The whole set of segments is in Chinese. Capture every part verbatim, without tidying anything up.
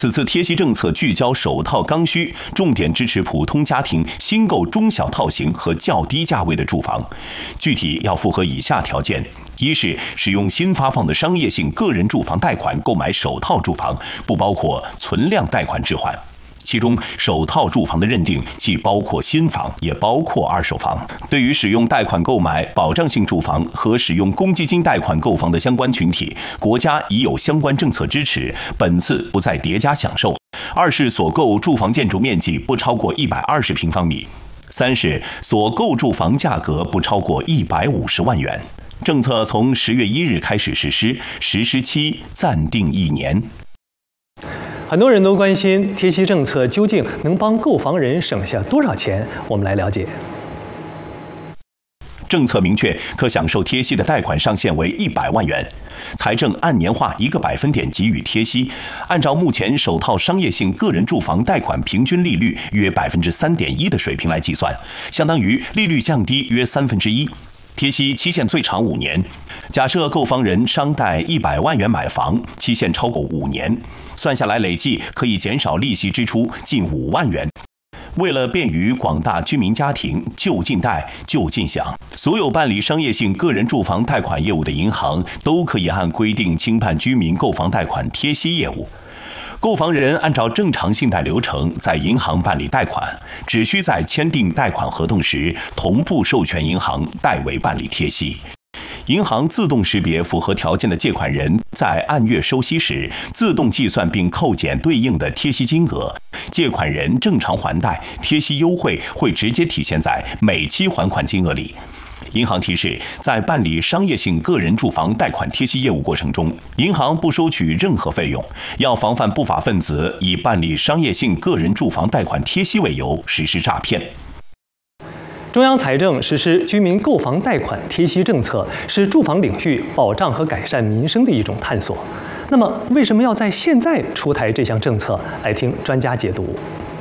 此次贴息政策聚焦首套刚需，重点支持普通家庭新购中小套型和较低价位的住房。具体要符合以下条件：一是使用新发放的商业性个人住房贷款购买首套住房，不包括存量贷款置换。其中，首套住房的认定既包括新房，也包括二手房。对于使用贷款购买保障性住房和使用公积金贷款购房的相关群体，国家已有相关政策支持，本次不再叠加享受。二是所购住房建筑面积不超过一百二十平方米。三是所购住房价格不超过一百五十万元。政策从十月一日开始实施，实施期暂定一年。 很多人都关心贴息政策究竟能帮购房人省下多少钱？我们来了解。 政策明确，可享受贴息的贷款上限为一百万元，财政按年化一个百分点给予贴息。按照目前首套商业性个人住房贷款平均利率约百分之三点一的水平来计算，相当于利率降低约三分之一。贴息期限最长五年。假设购房人商贷一百万元买房，期限超过五年，算下来累计可以减少利息支出近五万元。为了便于广大居民家庭就近贷就近享，所有办理商业性个人住房贷款业务的银行都可以按规定清办居民购房贷款贴息业务。购房人按照正常信贷流程在银行办理贷款，只需在签订贷款合同时同步授权银行代为办理贴息。银行自动识别符合条件的借款人，在按月收息时自动计算并扣减对应的贴息金额。借款人正常还贷，贴息优惠会直接体现在每期还款金额里。银行提示，在办理商业性个人住房贷款贴息业务过程中，银行不收取任何费用，要防范不法分子以办理商业性个人住房贷款贴息为由实施诈骗。 中央财政实施居民购房贷款贴息政策，是住房领域保障和改善民生的一种探索。那么，为什么要在现在出台这项政策？来听专家解读。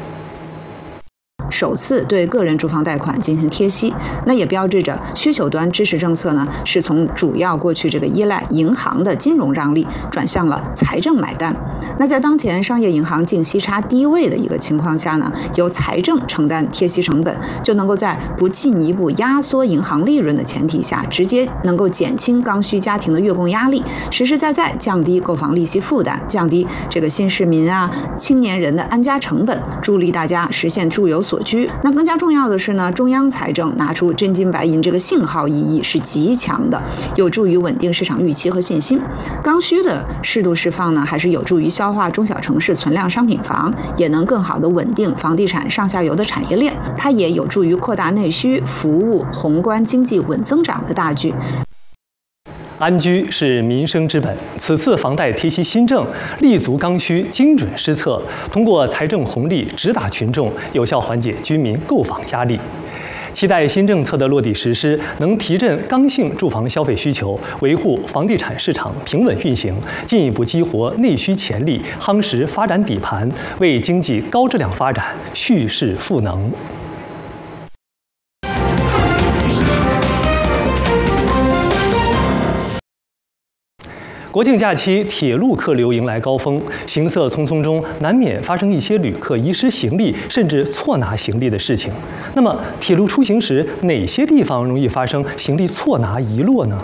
首次对个人住房贷款进行贴息，那也标志着需求端支持政策呢是从主要过去这个依赖银行的金融让利，转向了财政买单。那在当前商业银行净息差低位的一个情况下呢，由财政承担贴息成本，就能够在不进一步压缩银行利润的前提下，直接能够减轻刚需家庭的月供压力，实实在在降低购房利息负担，降低这个新市民啊、青年人的安家成本，助力大家实现住有所居。那更加重要的是呢，中央财政拿出真金白银，这个信号意义是极强的，有助于稳定市场预期和信心。刚需的适度释放呢，还是有助于消化中小城市存量商品房，也能更好的稳定房地产上下游的产业链。它也有助于扩大内需，服务宏观经济稳增长的大局。 安居是民生之本，此次房贷贴息新政立足刚需，精准施策，通过财政红利直达群众，有效缓解居民购房压力。期待新政策的落地实施，能提振刚性住房消费需求，维护房地产市场平稳运行，进一步激活内需潜力，夯实发展底盘，为经济高质量发展蓄势赋能。国庆假期，铁路客流迎来高峰，行色匆匆中难免发生一些旅客遗失行李，甚至错拿行李的事情。那么，铁路出行时哪些地方容易发生行李错拿遗落呢？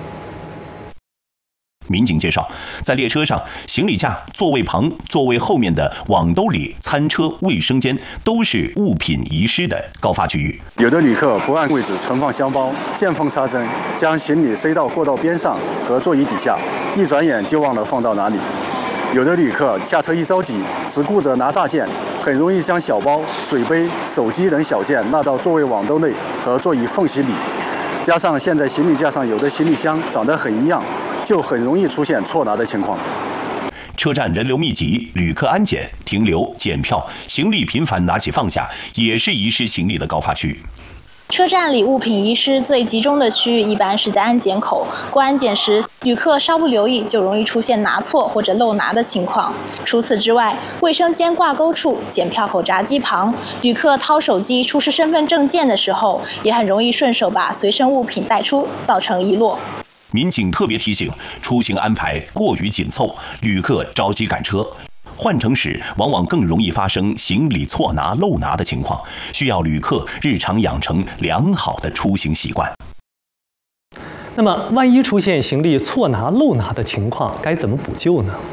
民警介绍，在列车上，行李架、座位旁、座位后面的网兜里、餐车、卫生间都是物品遗失的高发区域。 有的旅客不按位置存放箱包，见缝插针，将行李塞到过道边上和座椅底下，一转眼就忘了放到哪里。有的旅客下车一着急，只顾着拿大件，很容易将小包、水杯、手机等小件落到座位网兜内和座椅缝隙里。加上现在行李架上有的行李箱长得很一样，就很容易出现错拿的情况。 车站人流密集，旅客安检、停留、检票，行李频繁拿起放下，也是遗失行李的高发区。 车站里物品遗失最集中的区域一般是在安检口，过安检时旅客稍不留意就容易出现拿错或者漏拿的情况。除此之外，卫生间挂钩处、检票口闸机旁，旅客掏手机出示身份证件的时候，也很容易顺手把随身物品带出，造成遗落。 民警特别提醒，出行安排过于紧凑，旅客着急赶车， 换乘时往往更容易发生行李错拿、漏拿的情况，需要旅客日常养成良好的出行习惯。 那么，万一出现行李错拿、漏拿的情况，该怎么补救呢？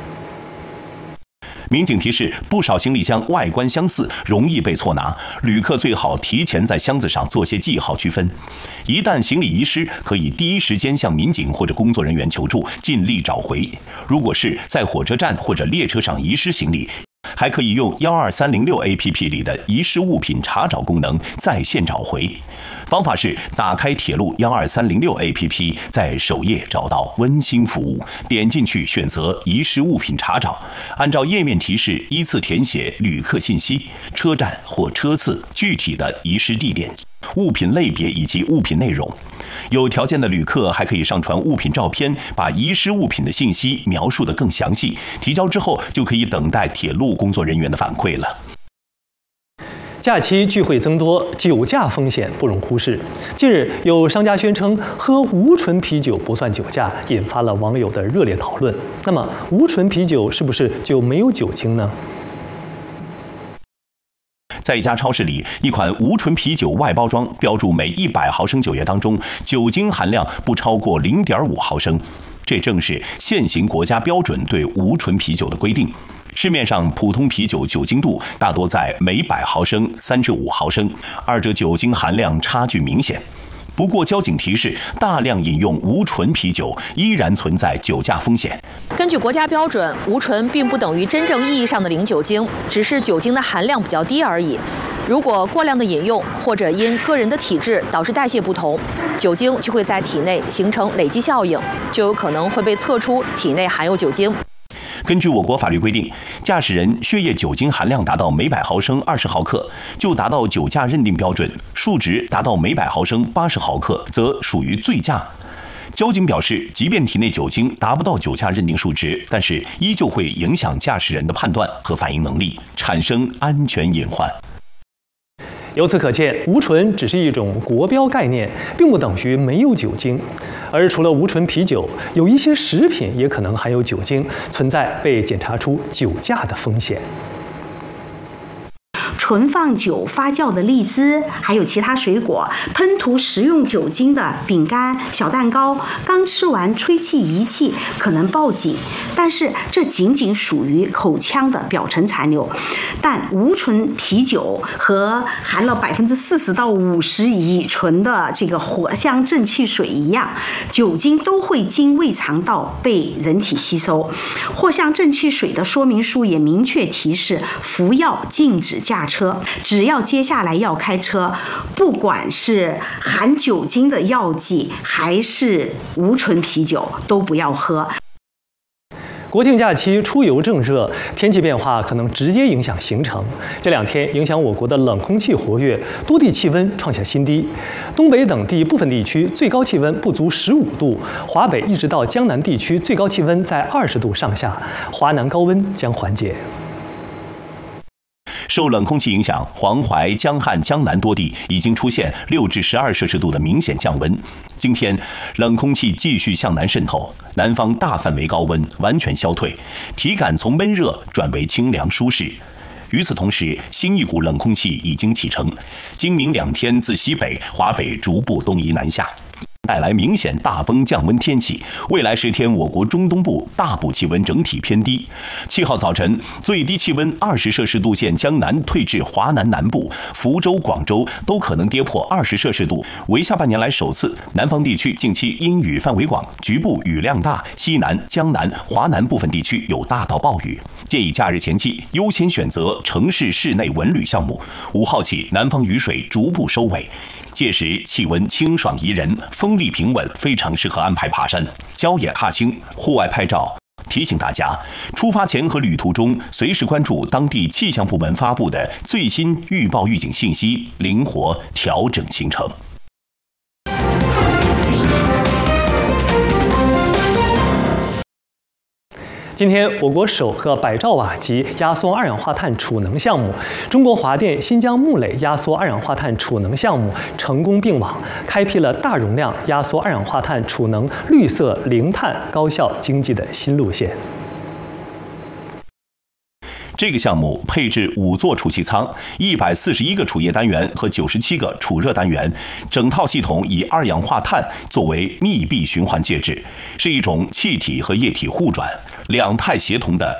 民警提示，不少行李箱外观相似，容易被错拿，旅客最好提前在箱子上做些记号区分。一旦行李遗失，可以第一时间向民警或者工作人员求助，尽力找回。如果是在火车站或者列车上遗失行李，还可以用一二三零六 A P P 里的遗失物品查找功能在线找回。方法是打开铁路一二三零六 A P P， 在首页找到温馨服务，点进去选择遗失物品查找，按照页面提示依次填写旅客信息、车站或车次、具体的遗失地点、物品类别以及物品内容。有条件的旅客还可以上传物品照片，把遗失物品的信息描述得更详细，提交之后就可以等待铁路工作人员的反馈了。 假期聚会增多，酒驾风险不容忽视。近日，有商家宣称喝无醇啤酒不算酒驾，引发了网友的热烈讨论。那么，无醇啤酒是不是就没有酒精呢？ 在一家超市里，一款无醇啤酒外包装标注每一百毫升酒液当中酒精含量不超过零点五毫升，这正是现行国家标准对无醇啤酒的规定。市面上普通啤酒酒精度大多在每百毫升三至五毫升，二者酒精含量差距明显。不过，交警提示，大量饮用无醇啤酒依然存在酒驾风险。 根据国家标准，无醇并不等于真正意义上的零酒精，只是酒精的含量比较低而已。如果过量的饮用，或者因个人的体质导致代谢不同，酒精就会在体内形成累积效应，就有可能会被测出体内含有酒精。 根据我国法律规定，驾驶人血液酒精含量达到每百毫升二十毫克，就达到酒驾认定标准；数值达到每百毫升八十毫克，则属于醉驾。交警表示，即便体内酒精达不到酒驾认定数值，但是依旧会影响驾驶人的判断和反应能力，产生安全隐患。 由此可见，无醇只是一种国标概念，并不等于没有酒精。而除了无醇啤酒，有一些食品也可能含有酒精，存在被检查出酒驾的风险。 存放酒发酵的荔枝，还有其他水果，喷涂食用酒精的饼干、小蛋糕，刚吃完吹气仪器可能报警，但是这仅仅属于口腔的表层残留。但无醇啤酒和含了百分之四十到五十乙醇的这个藿香正气水一样，酒精都会经胃肠道被人体吸收。藿香正气水的说明书也明确提示，服药禁止驾车。只要接下来要开车，不管是含酒精的药剂还是无醇啤酒，都不要喝。 国庆假期出游正热，天气变化可能直接影响行程。这两天影响我国的冷空气活跃，多地气温创下新低。东北等地部分地区最高气温不足十五度，华北一直到江南地区最高气温在二十度上下，华南高温将缓解。 受冷空气影响，黄淮、江汉、江南多地已经出现六至十二摄氏度的明显降温。今天，冷空气继续向南渗透，南方大范围高温完全消退，体感从闷热转为清凉舒适。与此同时，新一股冷空气已经启程，今明两天自西北、华北逐步东移南下，带来明显大风降温天气。未来十天，我国中东部大部气温整体偏低。七号早晨，最低气温二十摄氏度线江南退至华南南部，福州、广州都可能跌破二十摄氏度，为下半年来首次。南方地区近期阴雨范围广，局部雨量大，西南、江南、华南部分地区有大到暴雨。建议假日前期优先选择城市室内文旅项目。五号起，南方雨水逐步收尾。届时气温清爽宜人，风力平稳，非常适合安排爬山、郊野踏青、户外拍照。提醒大家，出发前和旅途中随时关注当地气象部门发布的最新预报预警信息，灵活调整行程。 今天，我国首个百兆瓦级压缩二氧化碳储能项目——中国华电新疆木垒压缩二氧化碳储能项目成功并网，开辟了大容量压缩二氧化碳储能绿色零碳高效经济的新路线。 这个项目配置五座储气舱、一百四十一个储液单元和九十七个储热单元，整套系统以二氧化碳作为密闭循环介质，是一种气体和液体互转、两态协同的